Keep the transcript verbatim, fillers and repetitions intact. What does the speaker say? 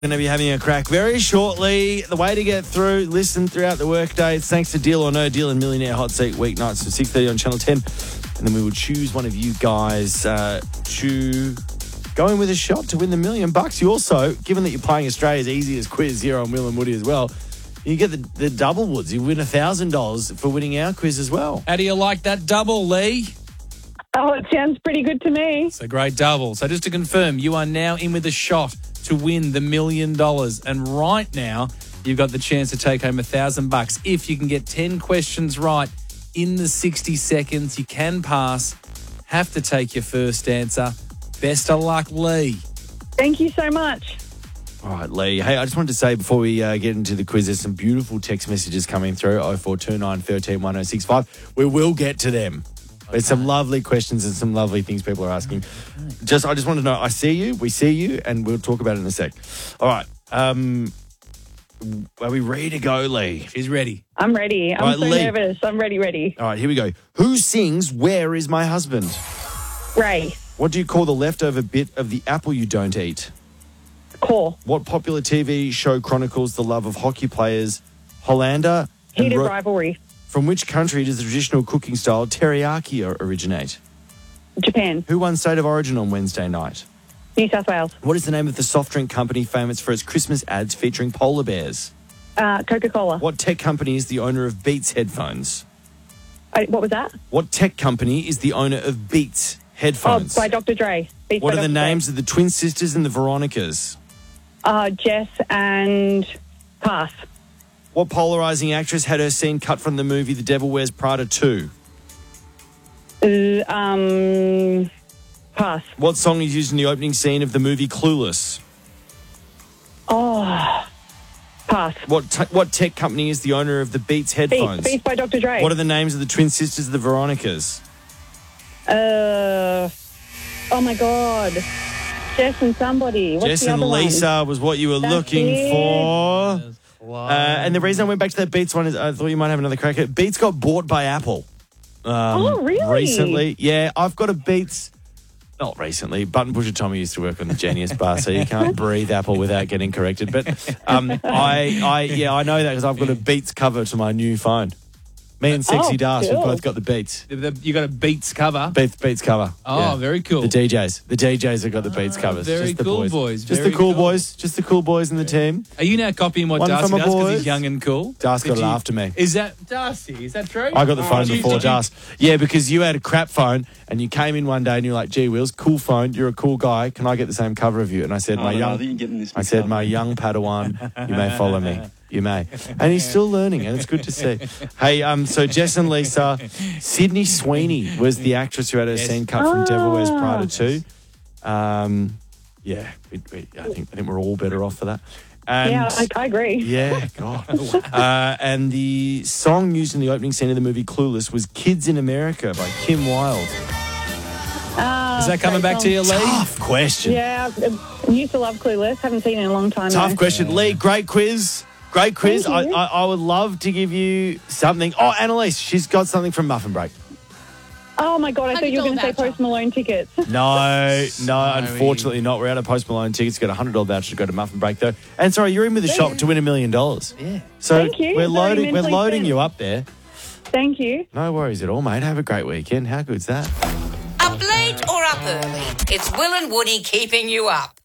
Going to be having a crack very shortly. The way to get through, listen throughout the workday. It's thanks to Deal or No Deal and Millionaire Hot Seat weeknights from six thirty on Channel ten. And then we will choose one of you guys uh, to go in with a shot to win the million bucks. You also, given that you're playing Australia's easiest quiz here on Will and Woody as well, you get the, the double woods. You win one thousand dollars for winning our quiz as well. How do you like that double, Lee? Oh, it sounds pretty good to me. It's a great double. So just to confirm, you are now in with a shot to win the million dollars. And right now, you've got the chance to take home a thousand bucks. If you can get ten questions right in the sixty seconds, you can pass. Have to take your first answer. Best of luck, Lee. Thank you so much. All right, Lee. Hey, I just wanted to say before we uh, get into the quiz, there's some beautiful text messages coming through, oh four two nine, one three, one oh six five. We will get to them. There's some lovely questions and some lovely things people are asking. Just, I just want to know, I see you, we see you, and we'll talk about it in a sec. All right. Um, are we ready to go, Lee? She's ready. I'm ready. I'm Right, so Lee. nervous. I'm ready, ready. All right, here we go. Who sings Where Is My Husband? Ray. What do you call the leftover bit of the apple you don't eat? Core. What popular T V show chronicles the love of hockey players Hollander and Heated Ro- rivalry. From which country does the traditional cooking style teriyaki o- originate? Japan. Who won State of Origin on Wednesday night? New South Wales. What is the name of the soft drink company famous for its Christmas ads featuring polar bears? Uh, Coca-Cola. What tech company is the owner of Beats headphones? Uh, what was that? What tech company is the owner of Beats Oh, headphones? by Doctor Dre. Beats what by are the Doctor names of the twin sisters and the Veronicas? Dre. Uh, Jess and Pass. What polarizing actress had her scene cut from the movie The Devil Wears Prada two? Uh, um, pass. What song is used in the opening scene of the movie Clueless? Oh, pass. What te- what tech company is the owner of the Beats headphones? Beats, Beats by Doctor Dre. What are the names of the twin sisters of the Veronicas? Uh, oh my God. Jess and somebody. What's Jess the and other one? Lisa was what you were That's looking it. for. Uh, and the reason I went back to that Beats one is I thought you might have another crack at it. Beats got bought by Apple. Um, Oh, really? Recently. Yeah, I've got a Beats. Not recently. Button Pusher Tommy used to work on the Genius Bar, so you can't breathe Apple without getting corrected. But um, I, I, yeah, I know that because I've got a Beats cover to my new phone. Me and Sexy Oh, Das, we've cool. both got the Beats. The- the- You got a Beats cover. Beats, Beats cover. Oh, Yeah. very cool. The D Js. The D Js have got the Beats Ah, covers. very just the cool, boys. boys. Just Very the cool cool. boys. Just the cool boys in the team. Are you now copying what One Darcy from my does because boys. he's young and cool? Das Did got it you- after me. Is that Darcy? Is that true? I got the phone Did you- before did you- Das. Yeah, because you had a crap phone and you came in one day and you're like, gee, Wills, cool phone. You're a cool guy. Can I get the same cover of you? And I said, my no, no, I young, think you're getting this I said, mixed my up. young Padawan, you may follow me. You may. And he's still learning, and it's good to see. Hey, um, so Jess and Lisa, Sydney Sweeney was the actress who had her Yes. scene cut from Devil Wears Ah. Prada two. Um, yeah, we, we, I think I think we're all better off for that. And Yeah, I, I agree. yeah, God. Uh, and the song used in the opening scene of the movie Clueless was Kids in America by Kim Wilde. Ah, Is that coming great back to song. you, Lee? Tough question. Yeah, I used to love Clueless. Haven't seen it in a long time. Tough though. question. Lee, great quiz. Great quiz. I, Thank you. I, I would love to give you something. Oh, Annalise, she's got something from Muffin Break. Oh my God, I thought you were going to say one hundred dollars Post Malone tickets. No, no, unfortunately not. We're out of Post Malone tickets. Got a one hundred dollars voucher to go to Muffin Break, though. And sorry, you're in with a shot to win a million dollars. Yeah. So Thank you. we're Very loading, we're mentally loading fit. you up there. Thank you. No worries at all, mate. Have a great weekend. How good's that? Up late or up early, it's Will and Woody keeping you up.